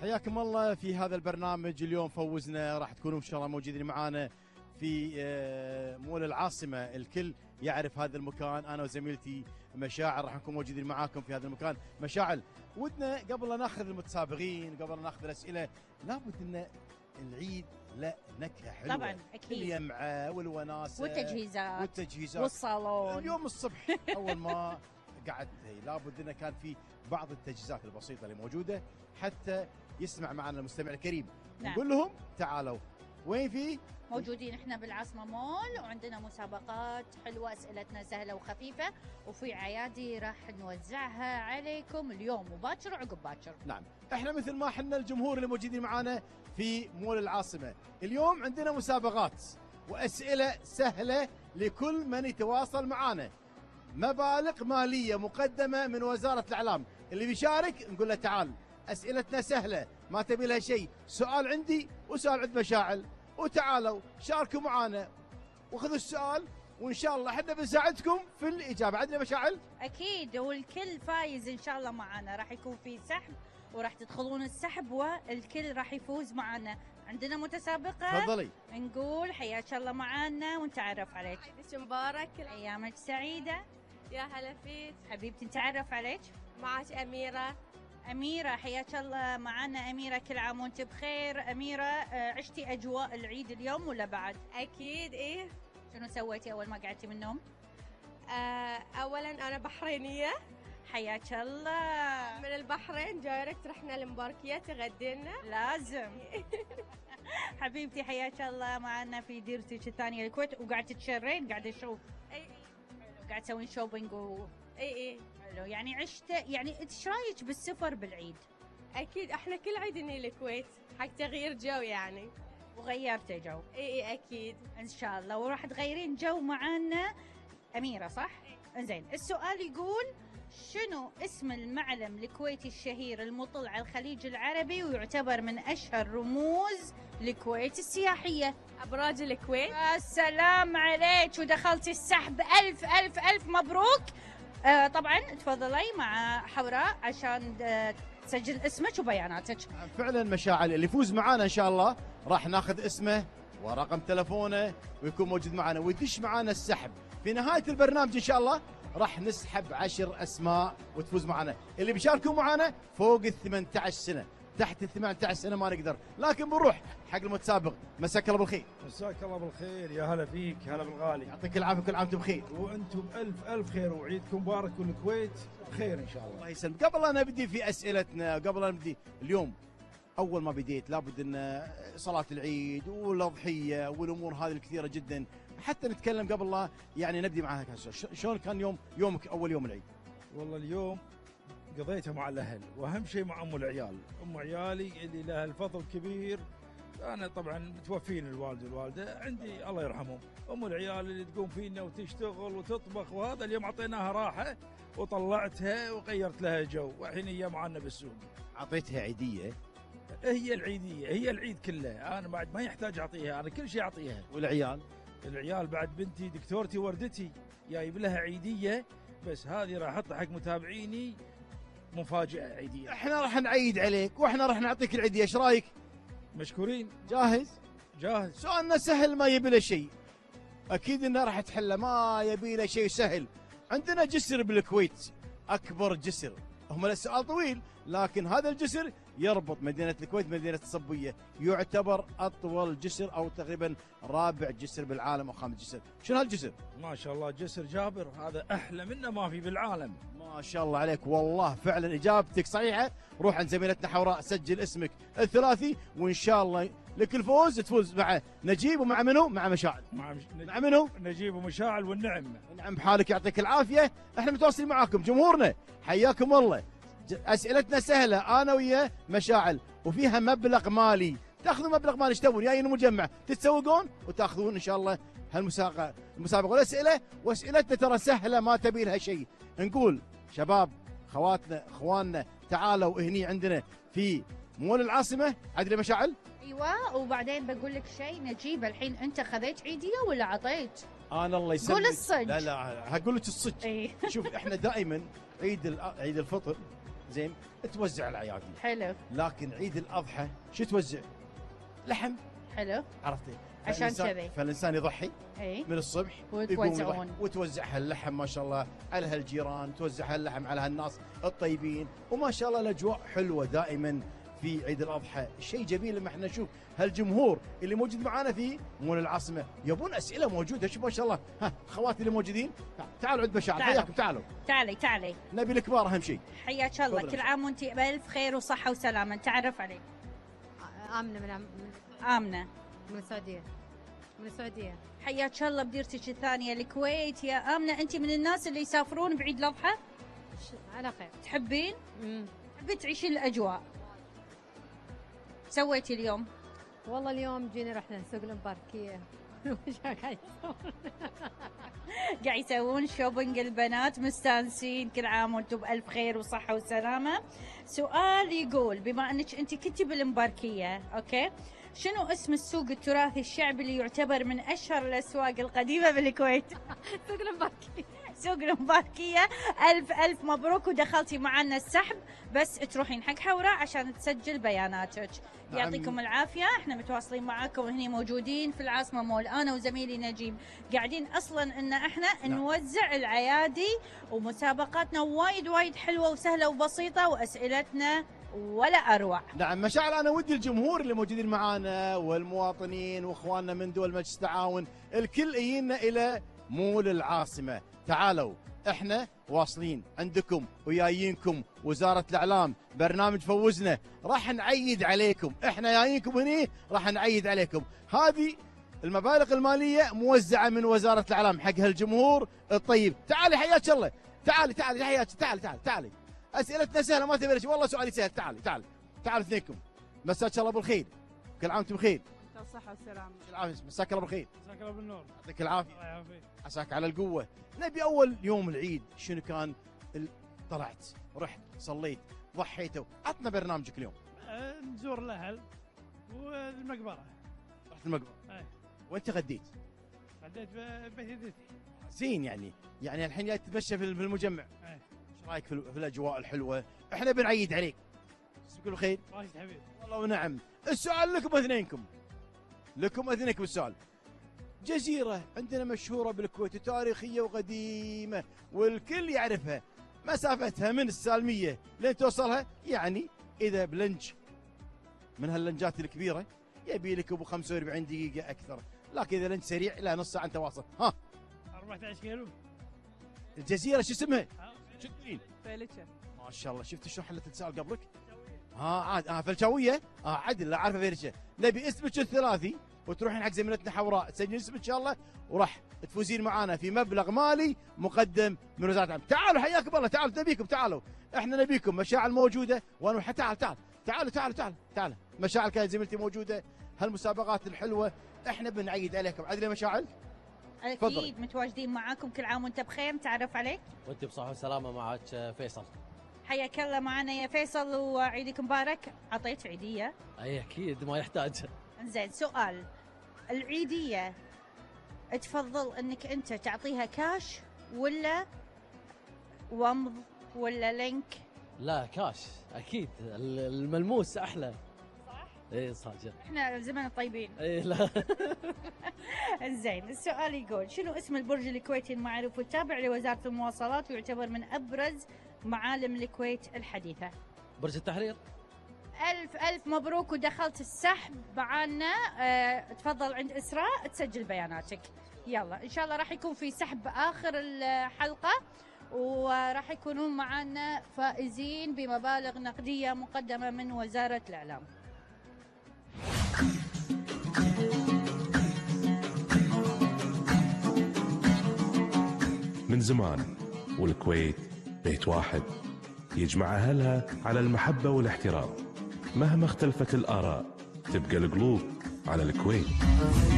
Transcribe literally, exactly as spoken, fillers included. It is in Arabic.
حياكم الله في هذا البرنامج. اليوم فوزنا، راح تكونوا ان شاء الله موجودين معانا في مول العاصمه. الكل يعرف هذا المكان، انا وزميلتي مشاعل راح نكون موجودين معاكم في هذا المكان. مشاعل، ودنا قبل لا ناخذ المتسابقين، قبل لا ناخذ الاسئله، لابد ان العيد لا نكهه حلوه طبعا اكيد، اليمعه والوناسه والتجهيزات والتجهيزات والصالون. اليوم الصبح اول ما قعدت لابد انه كان في بعض التجهيزات البسيطه اللي موجوده حتى يسمع معنا المستمع الكريم. نعم. نقول لهم تعالوا وين في موجودين احنا بالعاصمه مول، وعندنا مسابقات حلوه، اسئلتنا سهله وخفيفه، وفي عيادي راح نوزعها عليكم اليوم وباكر وعقب باكر. نعم، احنا مثل ما احنا الجمهور اللي موجودين معانا في مول العاصمه، اليوم عندنا مسابقات واسئله سهله لكل من يتواصل معانا. مبالغ ماليه مقدمه من وزاره الاعلام، اللي بيشارك نقول له تعال، اسئلتنا سهله ما تبي لها شيء، سؤال عندي وسؤال عند مشاعل، وتعالوا شاركوا معنا وخذوا السؤال، وان شاء الله احنا بنساعدكم في الاجابه. عندنا مشاعل اكيد، والكل فايز ان شاء الله معنا، راح يكون في سحب وراح تدخلون السحب والكل راح يفوز معنا. عندنا متسابقه، تفضلي. نقول حياك الله معنا ونتعرف عليك. عيدك مبارك، ايامك سعيده. يا هلا فيك. حبيبتي نتعرف عليك. معك أميرة. أميرة، حياك الله معنا أميرة، كل عام وانت بخير. أميرة، عشتي أجواء العيد اليوم ولا بعد؟ أكيد إيه. شنو سويتي أول ما قعدتي من النوم؟ آه أولا أنا بحرينية. حياك الله. من البحرين دايركت رحنا المباركية تغدينا. لازم. حبيبتي حياك الله معنا في ديرتك الثانية الكويت، وقاعد تتشرين، قاعد أشوف. أي قاعد تسوين شوبينج و أي إي. حلو، يعني عشت، يعني ايش رايك بالسفر بالعيد؟ أكيد احنا كل عيد نجي الكويت حق تغيير جو يعني. وغيرتي جو؟ إي إي أكيد. ان شاء الله، وراح تغيرين جو معنا أميرة، صح؟ انزين، السؤال يقول شنو اسم المعلم الكويتي الشهير المطل على الخليج العربي ويعتبر من اشهر رموز الكويت السياحية؟ أبراج الكويت. يا سلام عليك، ودخلتي السحب. الف الف الف مبروك. آه طبعا تفضلي مع حوراء عشان آه تسجل اسمك وبياناتك. فعلا مشاعل، اللي يفوز معانا ان شاء الله راح ناخذ اسمه ورقم تلفونه ويكون موجود معنا ويدش معنا السحب. في نهايه البرنامج ان شاء الله راح نسحب عشر اسماء وتفوز معنا. اللي بيشاركوا معنا فوق ال ثمانية عشر سنه، تحت ال ثمانية عشر سنه ما نقدر، لكن بنروح حق المتسابق. مساك الله بالخير. مساك الله بالخير، يا هلا فيك، هلا بالغالي. يعطيك العافيه، كل عام وانتم بخير. وانتم بألف ألف خير، وعيدكم مبارك والكويت بخير ان شاء الله. الله يسلمك. قبل لا نبدي في اسئلتنا، قبل لا نبدي اليوم، اول ما بديت لابد ان صلاه العيد والاضحيه والامور هذه الكثيره جدا، حتى نتكلم قبل لا يعني نبدي معها. شلون كان يوم يومك اول يوم العيد؟ والله اليوم قضيته مع الاهل، واهم شيء مع ام العيال، ام عيالي اللي لها الفضل كبير. انا طبعا متوفين الوالد والوالده، عندي الله يرحمهم ام العيال اللي تقوم فينا وتشتغل وتطبخ، وهذا اليوم اعطيناها راحه وطلعتها وغيرت لها جو، والحين هي معنا بالسوق. اعطيتها عيديه؟ هي العيديه، هي العيد كله، انا بعد ما يحتاج اعطيها، انا كل شيء اعطيها. والعيال؟ العيال بعد بنتي دكتورتي وردتي جايب لها عيديه، بس هذه راح احطها حق متابعيني مفاجاه عيديه. احنا راح نعيد عليك واحنا راح نعطيك العيديه، ايش رايك؟ مشكورين. جاهز؟ جاهز. سؤالنا سهل ما يبي له شيء، اكيد انه راح تحله، ما يبي له شيء سهل. عندنا جسر بالكويت، اكبر جسر، هم السؤال طويل لكن هذا الجسر يربط مدينه الكويت بمدينه الصبيه، يعتبر اطول جسر او تقريبا رابع جسر بالعالم او خامس جسر. شنو هالجسر؟ ما شاء الله جسر جابر، هذا احلى منه ما في بالعالم. ما شاء الله عليك، والله فعلا اجابتك صحيحه. روح عند زميلتنا حوراء سجل اسمك الثلاثي، وان شاء الله لك الفوز، تفوز مع نجيب ومع منو؟ مع مشاعل. مع, مش... مع منو؟ نجيب ومشاعل والنعم. نعم بحالك، يعطيك العافيه. احنا متواصلين معاكم جمهورنا، حياكم الله. اسئلتنا سهله انا ويا مشاعل، وفيها مبلغ مالي، تاخذون مبلغ مالي، ايش تبون؟ جايين المجمع تتسوقون وتاخذون ان شاء الله هالمسابقه المسابقه والاسئله. واسئلتنا ترى سهله ما تبي لها شيء. نقول شباب خواتنا اخواننا تعالوا هني عندنا في مول العاصمه. عدلي مشاعل؟ ايوه، وبعدين بقول لك شيء نجيب، الحين انت خذيت عيديه ولا عطيت؟ انا الله يسلمك. قول الصدق. لا لا هقول لك الصدق. اي شوف احنا دائما عيد عيد الفطر زين توزع الأعيادي. حلو لكن عيد الأضحى شو توزع؟ لحم. حلو عرفتي؟ عشان فالإنسان- كذي. فالإنسان يضحي اي من الصبح وتوزعون. وتوزع هاللحم ما شاء الله على هالجيران، توزع هاللحم على هالناس الطيبين، وما شاء الله الاجواء حلوه دائما في عيد الاضحى. شيء جميل لما احنا نشوف هالجمهور اللي موجود معانا في مول العاصمه، يبون اسئله موجوده. شوف ما شاء الله، ها اخواتي اللي موجودين تعالوا عند مشاعر، تعالوا. حياكم تعالوا. تعالي تعالي نبي الكبار اهم شيء. حياك الله، تفضل. كل عام وانت بألف خير وصحة وسلامة. نتعرف عليك. آمنة من من- آمنة. من السعودية. من السعودية. حياك الله بديرتك الثانية الكويت. يا آمنة أنت من الناس اللي يسافرون بعيد الأضحى؟ ش- على خير. تحبين؟ مم. تحبين تعيشين الأجواء. سويتي اليوم؟ والله اليوم جينا رحنا سوق المباركية. وش قاعد يسوون؟ قاعد يسوون شوبينج البنات، مستانسين. كل عام وانتم بألف خير وصحة وسلامة. سؤال يقول بما أنك أنت كنتي بالمباركية، أوكي، شنو اسم السوق التراثي الشعبي اللي يعتبر من أشهر الأسواق القديمة بالكويت؟ سوق المباركية. سوق المباركية. ألف ألف مبروك، ودخلتي معنا السحب، بس تروحين حق حوراء عشان تسجل بياناتك. نعم. يعطيكم العافية. احنا متواصلين معاكم هني موجودين في العاصمة مول، أنا وزميلي نجيب قاعدين أصلا إن احنا نعم. نوزع العيادي، ومسابقاتنا وايد وايد حلوة وسهلة وبسيطة، وأسئلتنا ولا أروع. نعم مشاعر، انا ودي الجمهور اللي موجودين معانا والمواطنين واخواننا من دول مجلس التعاون الكل يجينا الى مول العاصمه. تعالوا احنا واصلين عندكم وجايينكم، وزاره الاعلام برنامج فوزنا راح نعيد عليكم. احنا جايينكم هني راح نعيد عليكم. هذه المبالغ الماليه موزعه من وزاره الاعلام حق هالجمهور الطيب. تعالي حياك الله، تعالي تعالي حياك، تعالي تعالي تعالي. اسئلتنا سهله ما تبي شيء، والله سؤالي سهل. تعالي تعالي تعالوا اثنينكم. مساك الله بالخير، كل عام وانتم بخير. الصحة والسلامة. العافيه، مساك الله بالخير. مساك الله بالنور. يعطيك العافيه، الله يعافيك. عساك على القوه. نبي اول يوم العيد شنو كان؟ ال- طلعت رحت صليت ضحيتوا، عطنا برنامجك اليوم. أه، نزور الأهل والمقبرة. رحت المقبره أي. وانت غديت عديت ببيت جدتي. زين، يعني يعني الحين جاي تتمشى في المجمع. أي. ايش رايك في, ال- في الاجواء الحلوه؟ احنا بنعيد عليك. اسمك بالخير. راشد حبيب. والله ونعم. السؤال لكم اثنينكم، لكم اثنينكم السؤال. جزيرة عندنا مشهورة بالكويت وتاريخية وقديمة والكل يعرفها، مسافتها من السالمية لين توصلها، يعني إذا بلنج من هاللنجات الكبيرة يبي لك أبو خمسة وأربعين دقيقة أكثر، لكن إذا لنج سريع لا نص ساعة أنت واصل. ها أربعة عشر كيلو. الجزيرة شو اسمها؟ ها؟ شو تقولين؟ فيلتشا. ما شاء الله، شفت شلون حلت السؤال قبلك؟ ها عاد اه فلشاويه؟ اه عدل، لا عارفه فيرشة. نبي اسمك الثلاثي وتروحين حق زميلتنا حوراء تسجلين اسمك ان شاء الله، وراح تفوزين معانا في مبلغ مالي مقدم من وزاره العمل. تعالوا حياكم الله، تعالوا نبيكم، تعالوا احنا نبيكم. مشاعل موجوده وانا تعال تعال تعالوا تعالوا تعالوا تعالوا. مشاعل كانت زميلتي موجوده، هالمسابقات الحلوه احنا بنعيد عليكم. عدل يا مشاعل. تفضلي. أكيد متواجدين معاكم. كل عام وانت بخير. نتعرف عليك. وانت بصحة وسلامة. معك فيصل. حياك الله معنا يا فيصل، وعيدك مبارك. عطيت عيدية؟ اي اكيد ما يحتاج. انزين، سؤال العيدية تفضل انك انت تعطيها كاش ولا ومض ولا لينك؟ لا كاش اكيد، ال- الملموس احلى. صح؟ اي صاجر. احنا زمن الطيبين. اي لا. انزين، السؤال يقول شنو اسم البرج الكويتي المعروف والتابع لوزارة المواصلات ويعتبر من ابرز معالم الكويت الحديثة؟ برج التحرير. ألف ألف مبروك، ودخلت السحب معانا. اه تفضل عند إسراء تسجل بياناتك. يلا إن شاء الله راح يكون في سحب آخر الحلقة، وراح يكونون معانا فائزين بمبالغ نقدية مقدمة من وزارة الإعلام. من زمان والكويت بيت واحد يجمع أهلها على المحبة والاحترام. مهما اختلفت الآراء تبقى القلوب على الكويت.